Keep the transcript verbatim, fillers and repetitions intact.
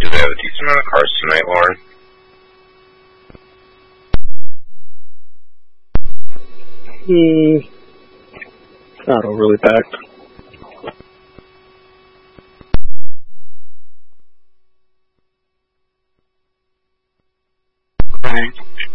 Do they have a decent amount of cars tonight, Lauren? Hmm. Not overly packed. Right.